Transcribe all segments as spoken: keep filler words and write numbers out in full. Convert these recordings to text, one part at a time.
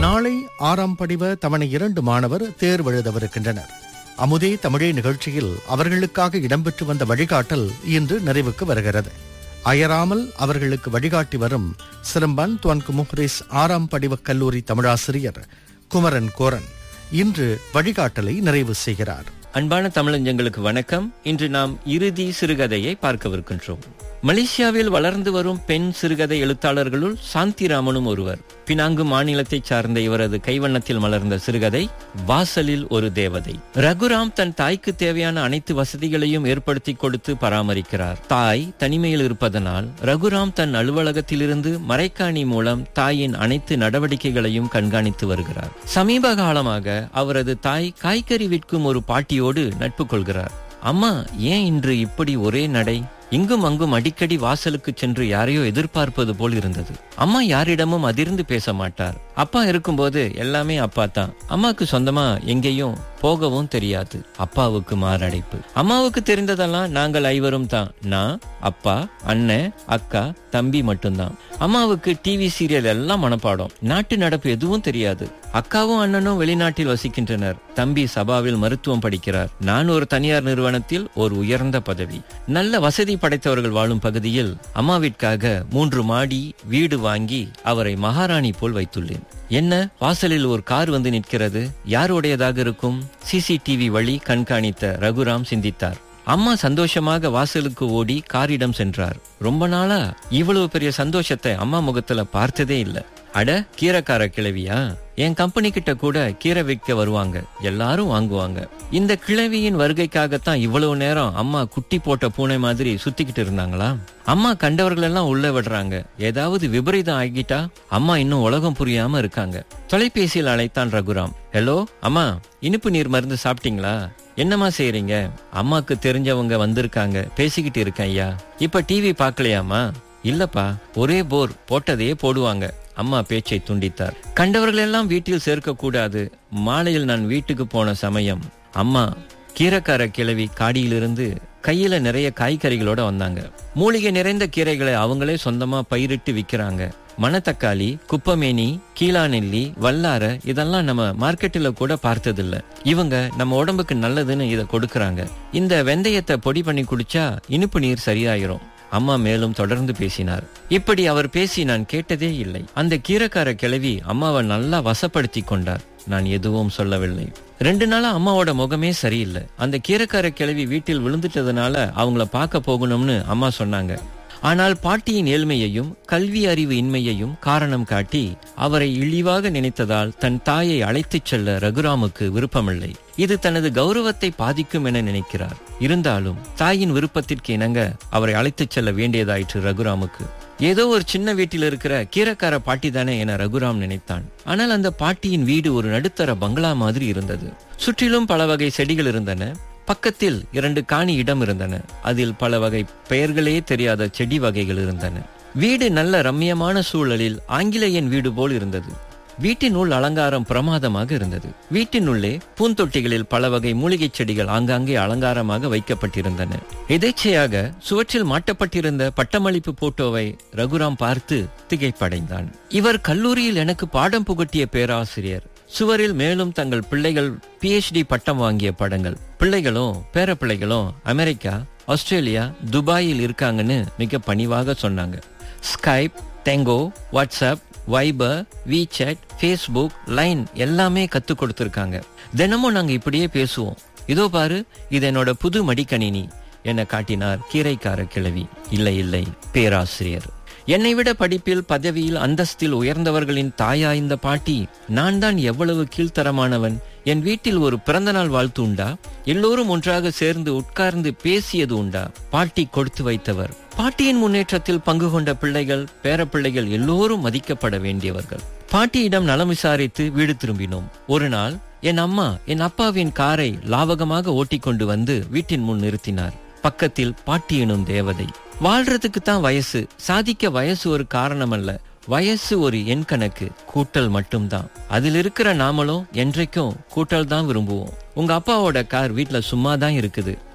நாளை ஆறாம் படிவ தவணை இரண்டு மாணவர் தேர்வெழுதவிருக்கின்றனர். அமுதே தமிழே நிகழ்ச்சியில் அவர்களுக்காக இடம்பெற்று வந்த வழிகாட்டல் இன்று நிறைவுக்கு வருகிறது. அயராமல் அவர்களுக்கு வழிகாட்டி வரும் சிரம்பன் துவன்கு முஹ்ரிஸ் ஆறாம் படிவ கல்லூரி தமிழாசிரியர் குமரன் கோரன் இன்று வழிகாட்டலை நிறைவு செய்கிறார். அன்பான தமிழஞ்சங்களுக்கு வணக்கம். இன்று நாம் இறுதி சிறுகதையை பார்க்கவிருக்கின்றோம். மலேசியாவில் வளர்ந்து வரும் பெண் சிறுகதை எழுத்தாளர்களுள் சாந்திராமனும் ஒருவர். பினாங்கு மாநிலத்தை சார்ந்த இவரது கைவண்ணத்தில் மலர்ந்த சிறுகதை வாசலில் ஒரு தேவதை. ரகுராம் தன் தாய்க்கு தேவையான அனைத்து வசதிகளையும் ஏற்படுத்தி கொடுத்து பராமரிக்கிறார். தாய் தனிமையில் இருப்பதனால் ரகுராம் தன் அலுவலகத்திலிருந்து மறைக்காணி மூலம் தாயின் அனைத்து நடவடிக்கைகளையும் கண்காணித்து வருகிறார். சமீப காலமாக அவரது தாய் காய்கறி விற்கும் ஒரு பாட்டியோடு நட்பு கொள்கிறார். அம்மா, ஏன் இன்று இப்படி ஒரே நடை? இங்கும் அங்கும் அடிக்கடி வாசலுக்கு சென்று யாரையோ எதிர்பார்ப்பது போல் இருந்தது. அம்மா யாரிடமும் அதிர்ந்து பேச மாட்டார். அப்பா இருக்கும்போது எல்லாமே அப்பா தான். அம்மாக்கு சொந்தமா எங்கேயும் போகவும் தெரியாது. அப்பாவுக்கு மாரடைப்பு. அம்மாவுக்கு தெரிந்ததெல்லாம் நாங்கள் ஐவரும் தான். நான், அப்பா, அண்ணன், அக்கா, தம்பி மட்டும்தான். அம்மாவுக்கு டிவி சீரியல் எல்லாம் மனப்பாடம். நாட்டு நடப்பு எதுவும் தெரியாது. அக்காவும் அண்ணனும் வெளிநாட்டில் வசிக்கின்றனர். தம்பி சபாவில் மருத்துவம் படிக்கிறார். நான் ஒரு தனியார் நிறுவனத்தில் ஒரு உயர்ந்த பதவி. நல்ல வசதி படைத்தவர்கள் வாழும் பகுதியில் அம்மாவிற்காக மூன்று மாடி வீடு வாங்கி அவரை மகாராணி போல் வைத்துள்ளேன். என்ன, வாசலில் ஒரு கார் வந்து நிற்கிறது, யாருடையதாக இருக்கும்? சிசிடிவி வழி கண்காணித்த ரகுராம் சிந்தித்தார். அம்மா சந்தோஷமாக வாசலுக்கு ஓடி காரிடம் சென்றார். ரொம்ப நாளா இவ்வளவு பெரிய சந்தோஷத்தை அம்மா முகத்துல பார்த்ததே இல்லை. அட, கீரைக்கார கிழவியா? என் கம்பெனி கிட்ட கூட கீரை விற்க வருவாங்க, எல்லாரும் வாங்குவாங்க. இந்த கிழவியின் வருகைக்காகத்தான் இவ்வளவு நேரம் அம்மா குட்டி போட்ட பூனை மாதிரி சுத்திக்கிட்டு இருந்தாங்களா? அம்மா கண்டவர்கள் எல்லாம் உள்ள விடுறாங்க. ஏதாவது விபரீதம் ஆகிட்டா அம்மா இன்னும் உலகம் புரியாம இருக்காங்க. தொலைபேசியில் அழைத்தான் ரகுராம். ஹலோ அம்மா, இனிப்பு நீர் மருந்து சாப்பிட்டீங்களா? என்னம்மா செய்யறீங்க? அம்மாக்கு தெரிஞ்சவங்க வந்திருக்காங்க, பேசிக்கிட்டு இருக்கேன் ஐயா. இப்ப டிவி பாக்கலையாமா? இல்லப்பா, ஒரே போர், போட்டதையே போடுவாங்க. அம்மா பேச்சை துண்டித்தார். கண்டவர்கள் எல்லாம் வீட்டில் சேர்க்க கூடாது. மாலையில் நான் வீட்டுக்கு போன சமயம் அம்மா கீரைக்கார கிழவி காடியிலிருந்து கையில நிறைய காய்கறிகளோட வந்தாங்க. மூலிகை நிறைந்த கீரைகளை அவங்களே சொந்தமா பயிரிட்டு விக்கிறாங்க. மணத்தக்காளி, குப்பமேனி, கீழா நெல்லி, வல்லார இதெல்லாம் நம்ம மார்க்கெட்டில் கூட பார்த்ததில்ல. இவங்க நம்ம உடம்புக்கு நல்லதுன்னு இதை கொடுக்கறாங்க. இந்த வெந்தயத்தை பொடி பண்ணி குடிச்சா இனிப்பு நீர் சரியாயிரும். அம்மா மேலும் தொடர்ந்து பேசினார். இப்படி அவர் பேசி நான் கேட்டதே இல்லை. அந்த கீரைக்கார கிழவி அம்மாவை நல்லா வசப்படுத்தி கொண்டார். நான் எதுவும் சொல்லவில்லை. ரெண்டு நாளா அம்மாவோட முகமே சரியில்லை. அந்த கீரைக்கார கிழவி வீட்டில் விழுந்துட்டதுனால அவங்கள பார்க்க போகணும்னு அம்மா சொன்னாங்க. ஆனால் பாட்டியின் ஏழ்மையையும் கல்வி அறிவு இன்மையையும் காரணம் காட்டி அவரை இழிவாக நினைத்ததால் தன் தாயை அழைத்துச் செல்ல ரகுராமுக்கு விருப்பமில்லை. இது தனது கௌரவத்தை பாதிக்கும் என நினைக்கிறார். இருந்தாலும் தாயின் விருப்பத்திற்கு இணங்க அவரை அழைத்துச் செல்ல வேண்டியதாயிற்று ரகுராமுக்கு. ஏதோ ஒரு சின்ன வீட்டில் இருக்கிற கீரைக்கார பாட்டி தானே என ரகுராம் நினைத்தான். ஆனால் அந்த பாட்டியின் வீடு ஒரு நடுத்தர பங்களா மாதிரி இருந்தது. சுற்றிலும் பல வகை செடிகள் இருந்தன. பக்கத்தில் இரண்டு காணி இடம் இருந்தன. அதில் பல வகை பெயர்களே தெரியாத செடி வகைகள் இருந்தன. வீடு நல்ல ரம்மியமான சூழலில் ஆங்கிலேயன் வீடு போல் இருந்தது. வீட்டின் உள் அலங்காரம் பிரமாதமாக இருந்தது. வீட்டின் உள்ளே பூந்தொட்டிகளில் பல வகை மூலிகை செடிகள் ஆங்காங்கே அலங்காரமாக வைக்கப்பட்டிருந்தன. எதேச்சையாக சுவற்றில் மாட்டப்பட்டிருந்த பட்டமளிப்பு போட்டோவை ரகுராம் பார்த்து திகைப்படைந்தான். இவர் கல்லூரியில் எனக்கு பாடம் புகட்டிய பேராசிரியர். சுவரில் மேலும் தங்கள் பிள்ளைகள் பிஎச்டி பட்டம் வாங்கிய படங்கள். பிள்ளைகளும் பேர பிள்ளைகளும் அமெரிக்கா, ஆஸ்திரேலியா, துபாயில் இருக்காங்கன்னு மிக பணிவாக சொன்னாங்க. Skype, டெங்கோ, WhatsApp, wiper, WeChat, Facebook, line எல்லாமே கத்து கொடுத்திருக்காங்க. தினமும் நாங்க இப்படியே பேசுவோம். இதோ பாரு, இது என்னோட புது மடிக்கணினி என காட்டினார் கீரைக்கார கிழவி. இல்லை இல்லை, பேராசிரியர். என்னை விட படிப்பில், பதவியில், அந்தஸ்தில் உயர்ந்தவர்களின் தாயா இந்த பாட்டி? நான் தான் எவ்வளவு கீழ்த்தரமானவன். என் வீட்டில் ஒரு பிறந்த நாள் வாழ்த்து உண்டா? எல்லோரும் ஒன்றாக சேர்ந்து உட்கார்ந்து பேசியது உண்டா? பாட்டி கொடுத்து வைத்தவர். பாட்டியின் முன்னேற்றத்தில் பங்கு கொண்ட பிள்ளைகள், பேர பிள்ளைகள் எல்லோரும் மதிக்கப்பட வேண்டியவர்கள். பாட்டியிடம் நலம் விசாரித்து வீடு திரும்பினோம். ஒரு நாள் என் அம்மா என் அப்பாவின் காரை லாவகமாக ஓட்டிக்கொண்டு வந்து வீட்டின் முன் நிறுத்தினார். பக்கத்தில் பாட்டி எனும் தேவதை. வாழ்றதுக்கு தான் வயசு, சாதிக்க வயசு ஒரு காரணம் அல்ல. வயசு ஒரு எண் கணக்கு, கூட்டல் மட்டும்தான். அதில் இருக்கிற நாமளும் என்றைக்கும் கூட்டல் தான் விரும்புவோம். உங்க அப்பாவோட கார் வீட்டுல சும்மா தான் இருக்குது.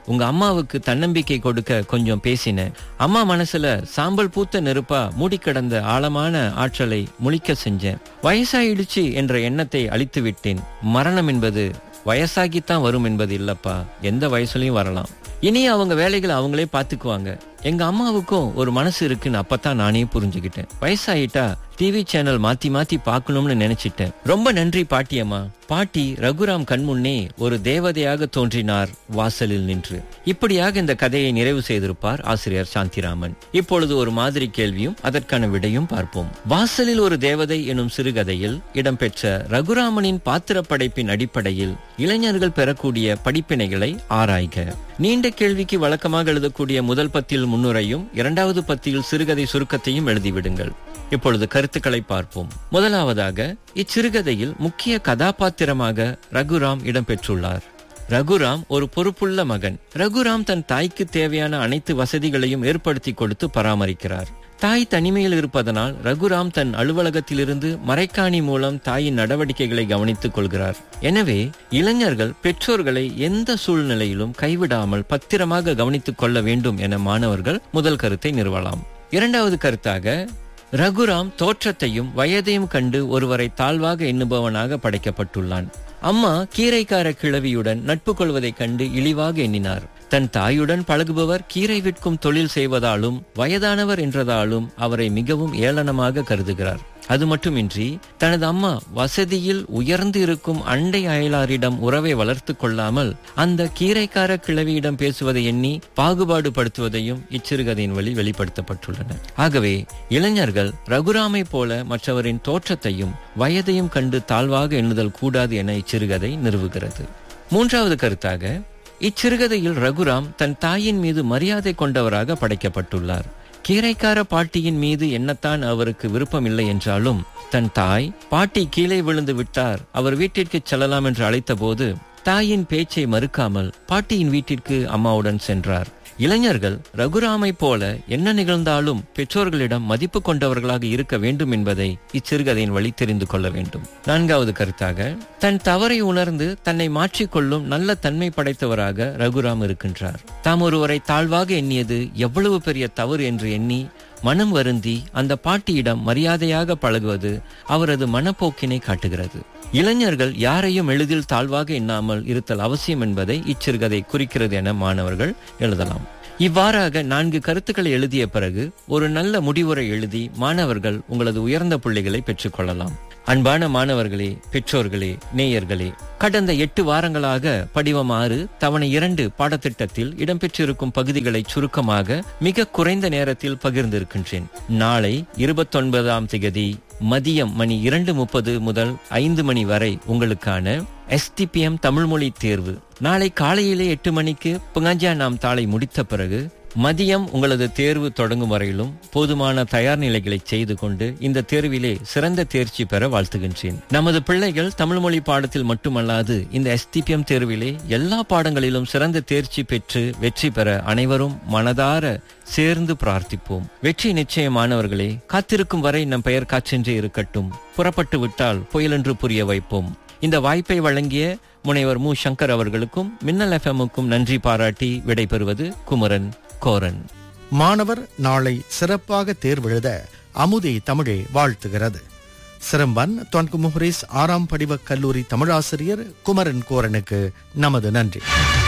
உங்க அம்மாவுக்கு தன்னம்பிக்கை கொடுக்க கொஞ்சம் பேசினேன். அம்மா மனசுல சாம்பல் பூத்த நெருப்பா மூடி கிடந்த ஆழமான ஆற்றலை முழிக்க செஞ்சேன். வயசாயிடுச்சு என்ற எண்ணத்தை அழித்து விட்டேன். மரணம் என்பது வயசாகித்தான் வரும் என்பது இல்லப்பா, எந்த வயசுலயும் வரலாம். இனி அவங்க வேலைகளை அவங்களே பாத்துக்குவாங்க. எங்க அம்மாவுக்கும் ஒரு மனசு இருக்குன்னு அப்பதான் நானே புரிஞ்சுக்கிட்டேன். வயசாயிட்டா டிவி சேனல் மாத்தி மாத்தி பாக்கணும்னு நினைச்சிட்டேன். ரொம்ப நன்றி பாட்டியம்மா. பாட்டி ரகுராம் கண்முன்னே ஒரு தேவதையாக தோன்றினார் வாசலில் நின்று. இப்படியாக இந்த கதையை நிறைவு செய்திருப்பார் ஆசிரியர் சாந்திராமன். இப்பொழுது ஒரு மாதிரி கேள்வியும் அதற்கான விடையும் பார்ப்போம். வாசலில் ஒரு தேவதை எனும் சிறுகதையில் இடம்பெற்ற ரகுராமனின் பாத்திர படைப்பின் அடிப்படையில் இளைஞர்கள் பெறக்கூடிய படிப்பினைகளை ஆராய்க. நீண்ட கேள்விக்கு வழக்கமாக எழுதக்கூடிய முதல் பத்தியில் முன்னுரையும் இரண்டாவது பத்தியில் சிறுகதை சுருக்கத்தையும் எழுதிவிடுங்கள். இப்பொழுது கருத்துக்களை பார்ப்போம். முதலாவதாக, இச்சிறுகதையில் முக்கிய கதாபாத்திரமாக ரகுராம் இடம்பெற்றுள்ளார். ரகுராம் ஒரு பொறுப்புள்ள மகன். ரகுராம் தன் தாய்க்கு தேவையான அனைத்து வசதிகளையும் ஏற்படுத்தி கொடுத்து பராமரிக்கிறார். தாய் தனிமையில் இருப்பதனால் ரகுராம் தன் அலுவலகத்திலிருந்து மறைக்காணி மூலம் தாயின் நடவடிக்கைகளை கவனித்துக் கொள்கிறார். எனவே இளைஞர்கள் பெற்றோர்களை எந்த சூழ்நிலையிலும் கைவிடாமல் பத்திரமாக கவனித்துக் கொள்ள வேண்டும் என மாணவர்கள் முதல் கருத்தை நிறுவலாம். இரண்டாவது கருத்தாக, ரகுராம் தோற்றத்தையும் வயதையும் கண்டு ஒருவரை தாழ்வாக எண்ணுபவனாக படைக்கப்பட்டுள்ளான். அம்மா கீரைக்கார கிழவியுடன் நட்பு கொள்வதைக் கண்டு இழிவாக எண்ணினார். தன் தாயுடன் பழகுபவர் கீரை விற்கும் தொழில் செய்வதாலும் வயதானவர் என்றதாலும் அவரை மிகவும் ஏளனமாக கருதுகிறார். அது மட்டுமின்றி தனது அம்மா வசதியில் உயர்ந்து இருக்கும் அண்டை அயலாரிடம் உறவை வளர்த்து கொள்ளாமல் அந்த கீரைக்கார கிழவியிடம் பேசுவதை எண்ணி பாகுபாடு படுத்துவதையும் இச்சிறுகதையின் வழி வெளிப்படுத்தப்பட்டுள்ளன. ஆகவே இளைஞர்கள் ரகுராமை போல மற்றவரின் தோற்றத்தையும் வயதையும் கண்டு தாழ்வாக எண்ணுதல் கூடாது என இச்சிறுகதை நிறுவுகிறது. மூன்றாவது கருத்தாக, இச்சிறுகதையில் ரகுராம் தன் தாயின் மீது மரியாதை கொண்டவராக படைக்கப்பட்டுள்ளார். கீரைக்கார பாட்டியின் மீது எண்ணத்தான் அவருக்கு விருப்பம் இல்லை என்றாலும் தன் தாய் பாட்டி கீழே விழுந்து விட்டார், அவர் வீட்டிற்கு செல்லலாம் என்று அழைத்த போது தாயின் பேச்சை மறுக்காமல் பாட்டியின் வீட்டிற்கு அம்மாவுடன் சென்றார். இளைஞர்கள் ரகுராமை போல என்ன நிகழ்ந்தாலும் பெற்றோர்களிடம் மதிப்பு கொண்டவர்களாக இருக்க வேண்டும் என்பதை இச்சிறுகதையின் வழி தெரிந்து கொள்ள வேண்டும். நான்காவது கருத்தாக, தன் தவறை உணர்ந்து தன்னை மாற்றிக்கொள்ளும் நல்ல தன்மை படைத்தவராக ரகுராம் இருக்கின்றார். தாம் ஒருவரை தாழ்வாக எண்ணியது எவ்வளவு பெரிய தவறு என்று எண்ணி மனம் வருந்தி அந்த பாட்டியிடம் மரியாதையாக பழகுவது அவரது மனப்போக்கினை காட்டுகிறது. இளைஞர்கள் யாரையும் எளிதில் தாழ்வாக எண்ணாமல் இருத்தல் அவசியம் என்பதை இச்சிறுகதை குறிக்கிறது என மாணவர்கள் எழுதலாம். இவ்வாறாக நான்கு கருத்துக்களை எழுதிய பிறகு ஒரு நல்ல முடிவுரை எழுதி மாணவர்கள் உங்களது உயர்ந்த புள்ளிகளை பெற்றுக் கொள்ளலாம். அன்பான மாணவர்களே, பெற்றோர்களே, நேயர்களே, கடந்த எட்டு வாரங்களாக படிவம் ஆறு தவணை இரண்டு பாடத்திட்டத்தில் இடம்பெற்றிருக்கும் பகுதிகளை சுருக்கமாக மிக குறைந்த நேரத்தில் பகிர்ந்திருக்கின்றேன். நாளை இருபத்தி ஒன்பதாம் திகதி மதியம் மணி இரண்டு முப்பது முதல் ஐந்து மணி வரை உங்களுக்கான S T B M Tamil மொழி தேர்வு. நாளை காலையிலே எட்டு மணிக்கு புங்கஞ்சா நாம் தாளை முடித்த பிறகு மதியம் உங்களது தேர்வு தொடங்கும் வரையிலும் போதுமான தயார் நிலைகளை செய்து கொண்டு இந்த தேர்விலே சிறந்த தேர்ச்சி பெற வாழ்த்துகின்றேன். நமது பிள்ளைகள் தமிழ் மொழி பாடத்தில் மட்டுமல்லாது இந்த எஸ் டி பி எம் தேர்விலே எல்லா பாடங்களிலும் சிறந்த தேர்ச்சி பெற்று வெற்றி பெற அனைவரும் மனதார சேர்ந்து பிரார்த்திப்போம். வெற்றி நிச்சயமானவர்களே. காத்திருக்கும் வரை நம் பெயர் காற்றென்றே இருக்கட்டும். புறப்பட்டு விட்டால் புயலென்று புரிய வைப்போம். இந்த வாய்ப்பை வழங்கிய முனைவர் மு சங்கர் அவர்களுக்கும் மின்னல் எஃப் எம்முக்கும் நன்றி பாராட்டி விடைபெறுவது குமரன் கோரன். மாணவர் நாளை சிறப்பாக தேர்வெழுத அமுதே தமிழே வாழ்த்துகிறது. சிரம்பன் தொன்கு முஹரிஸ் ஆறாம் படிவ கல்லூரி தமிழாசிரியர் குமரன் கோரனுக்கு நமது நன்றி.